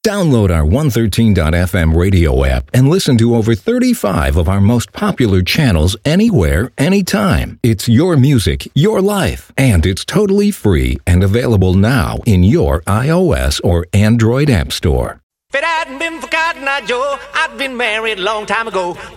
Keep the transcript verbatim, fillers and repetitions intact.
Download our one thirteen dot f m radio app and listen to over thirty-five of our most popular channels anywhere, anytime. It's your music, your life, and it's totally free and available now in your iOS or Android app store. If it hadn't been for Cotton Eye Joe, I'd been married a long time ago.